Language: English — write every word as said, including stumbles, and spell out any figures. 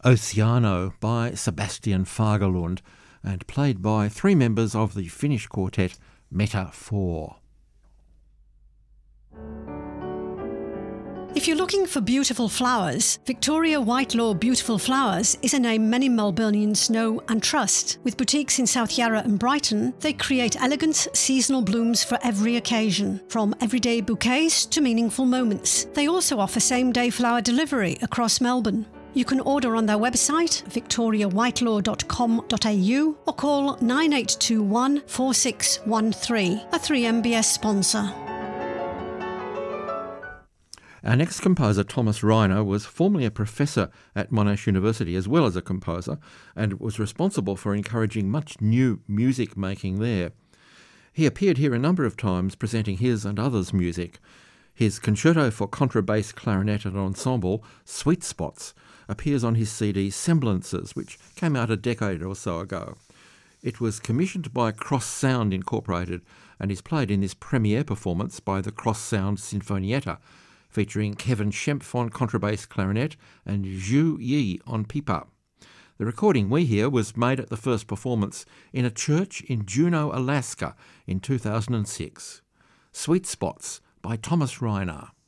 Oceano by Sebastian Fagerlund and played by three members of the Finnish quartet Meta four. If you're looking for beautiful flowers, Victoria Whitelaw Beautiful Flowers is a name many Melburnians know and trust. With boutiques in South Yarra and Brighton, they create elegant, seasonal blooms for every occasion, from everyday bouquets to meaningful moments. They also offer same-day flower delivery across Melbourne. You can order on their website, victoria whitelaw dot com dot a u, or call nine eight two one, four six one three, a three M B S sponsor. Our next composer, Thomas Reiner, was formerly a professor at Monash University as well as a composer, and was responsible for encouraging much new music making there. He appeared here a number of times presenting his and others' music. His concerto for contrabass, clarinet and ensemble, Sweet Spots, appears on his C D Semblances, which came out a decade or so ago. It was commissioned by Cross Sound Incorporated and is played in this premiere performance by the Cross Sound Sinfonietta, featuring Kevin Schempf on contrabass clarinet and Zhu Yi on pipa. The recording we hear was made at the first performance in a church in Juneau, Alaska in two thousand six. Sweet Spots by Thomas Reiner.